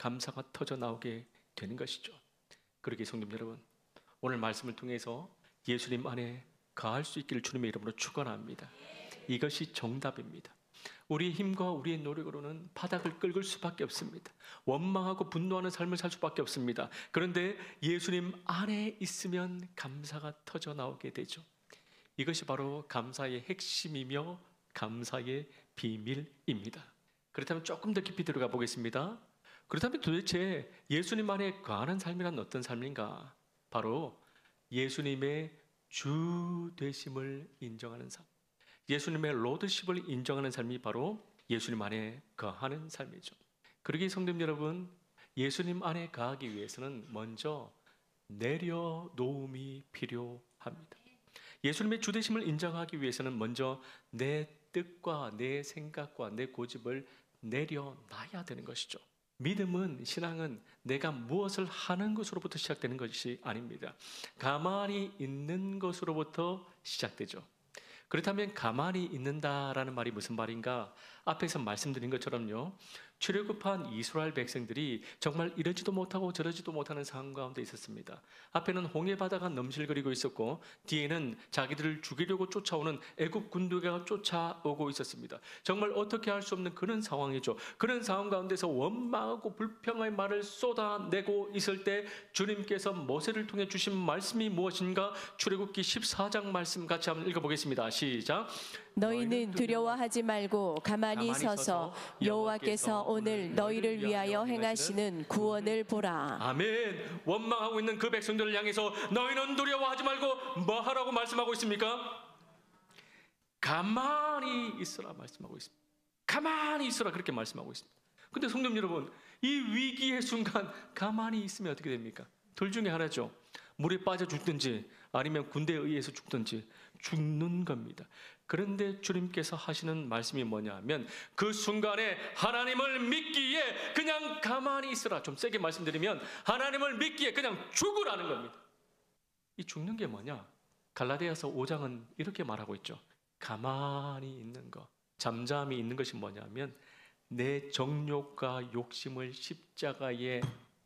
감사가 터져 나오게 되는 것이죠. 그러기에 성도 여러분, 오늘 말씀을 통해서 예수님 안에 거할 수 있기를 주님의 이름으로 축원합니다. 이것이 정답입니다. 우리의 힘과 우리의 노력으로는 바닥을 긁을 수밖에 없습니다. 원망하고 분노하는 삶을 살 수밖에 없습니다. 그런데 예수님 안에 있으면 감사가 터져 나오게 되죠. 이것이 바로 감사의 핵심이며 감사의 비밀입니다. 그렇다면 조금 더 깊이 들어가 보겠습니다. 그렇다면 도대체 예수님 안에 거하는 삶이란 어떤 삶인가? 바로 예수님의 주 되심을 인정하는 삶, 예수님의 로드십을 인정하는 삶이 바로 예수님 안에 거하는 삶이죠. 그러기에 성도 여러분, 예수님 안에 거하기 위해서는 먼저 내려놓음이 필요합니다. 예수님의 주 되심을 인정하기 위해서는 먼저 내 뜻과 내 생각과 내 고집을 내려놔야 되는 것이죠. 믿음은, 신앙은 내가 무엇을 하는 것으로부터 시작되는 것이 아닙니다. 가만히 있는 것으로부터 시작되죠. 그렇다면 가만히 있는다라는 말이 무슨 말인가? 앞에서 말씀드린 것처럼요, 출애굽한 이스라엘 백성들이 정말 이러지도 못하고 저러지도 못하는 상황 가운데 있었습니다. 앞에는 홍해 바다가 넘실거리고 있었고 뒤에는 자기들을 죽이려고 쫓아오는 애굽 군대가 쫓아오고 있었습니다. 정말 어떻게 할 수 없는 그런 상황이죠. 그런 상황 가운데서 원망하고 불평의 말을 쏟아내고 있을 때 주님께서 모세를 통해 주신 말씀이 무엇인가? 출애굽기 14장 말씀 같이 한번 읽어보겠습니다. 시작. 너희는 두려워하지 말고 가만히 서서 여호와께서 오늘 너희를 위하여 행하시는 구원을 보라. 아멘. 원망하고 있는 그 백성들을 향해서 너희는 두려워하지 말고 뭐 하라고 말씀하고 있습니까? 가만히 있으라 말씀하고 있습니다. 가만히 있으라 그렇게 말씀하고 있습니다. 근데 성도 여러분, 이 위기의 순간 가만히 있으면 어떻게 됩니까? 둘 중에 하나죠. 물에 빠져 죽든지 아니면 군대에 의해서 죽든지 죽는 겁니다. 그런데 주님께서 하시는 말씀이 뭐냐면 그 순간에 하나님을 믿기에 그냥 가만히 있으라. 좀 세게 말씀드리면 하나님을 믿기에 그냥 죽으라는 겁니다. 이 죽는 게 뭐냐? 갈라디아서 5장은 이렇게 말하고 있죠. 가만히 있는 것, 잠잠히 있는 것이 뭐냐면 내 정욕과 욕심을 십자가에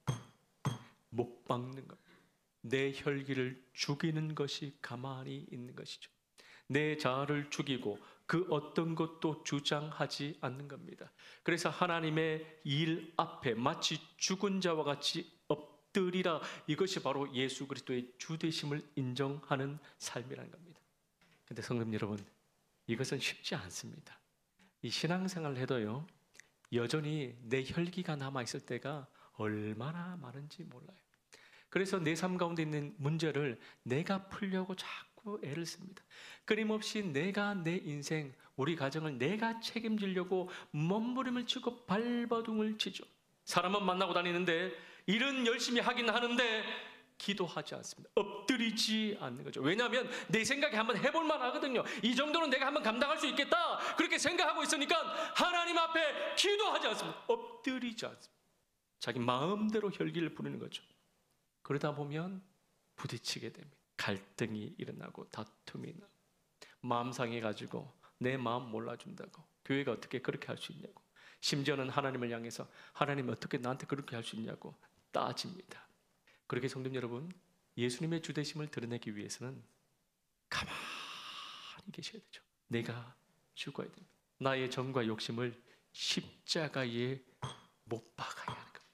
못 박는 겁니다. 내 혈기를 죽이는 것이 가만히 있는 것이죠. 내 자아를 죽이고 그 어떤 것도 주장하지 않는 겁니다. 그래서 하나님의 일 앞에 마치 죽은 자와 같이 엎드리라. 이것이 바로 예수 그리스도의 주되심을 인정하는 삶이라는 겁니다. 그런데 성도 여러분, 이것은 쉽지 않습니다. 이 신앙생활을 해도요, 여전히 내 혈기가 남아있을 때가 얼마나 많은지 몰라요. 그래서 내 삶 가운데 있는 문제를 내가 풀려고 자꾸 애를 씁니다. 끊임없이 내가 내 인생, 우리 가정을 내가 책임지려고 몸부림을 치고 발버둥을 치죠. 사람은 만나고 다니는데 일은 열심히 하긴 하는데 기도하지 않습니다. 엎드리지 않는 거죠. 왜냐하면 내 생각에 한번 해볼 만하거든요. 이 정도는 내가 한번 감당할 수 있겠다 그렇게 생각하고 있으니까 하나님 앞에 기도하지 않습니다. 엎드리지 않습니다. 자기 마음대로 혈기를 부리는 거죠. 그러다 보면 부딪히게 됩니다. 갈등이 일어나고 다툼이 나고 마음 상해가지고 내 마음 몰라준다고 교회가 어떻게 그렇게 할 수 있냐고, 심지어는 하나님을 향해서 하나님 어떻게 나한테 그렇게 할 수 있냐고 따집니다. 그렇게 성도 여러분, 예수님의 주되심을 드러내기 위해서는 가만히 계셔야 되죠. 내가 죽어야 됩니다. 나의 정과 욕심을 십자가에 못 박아야 하는 겁니다.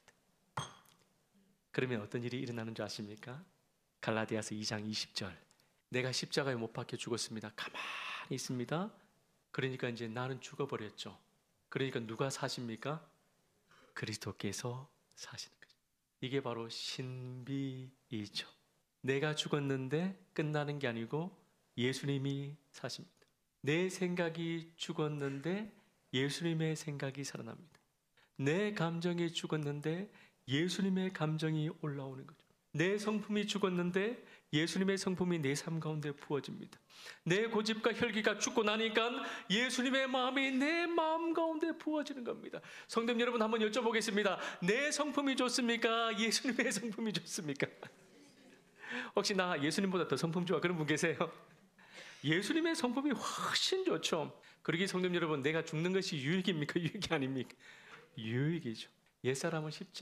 그러면 어떤 일이 일어나는 줄 아십니까? 갈라디아서 2장 20절. 내가 십자가에 못 박혀 죽었습니다. 가만히 있습니다. 그러니까 이제 나는 죽어버렸죠. 그러니까 누가 사십니까? 그리스도께서 사시는 거죠. 이게 바로 신비이죠. 내가 죽었는데 끝나는 게 아니고 예수님이 사십니다. 내 생각이 죽었는데 예수님의 생각이 살아납니다. 내 감정이 죽었는데 예수님의 감정이 올라오는 거죠. 내 성품이 죽었는데 예수님의 성품이 내 삶 가운데 부어집니다. 내 고집과 혈기가 죽고 나니까 예수님의 마음이 내 마음 가운데 부어지는 겁니다. 성도 여러분, 한번 여쭤보겠습니다. 내 성품이 좋습니까? 예수님의 성품이 좋습니까? 혹시 나 예수님보다 더 성품 좋아 그런 분 계세요? 예수님의 성품이 훨씬 좋죠. 그러기 성도 여러분, 내가 죽는 것이 유익입니까? 유익이 아닙니까? 유익이죠. 옛사람을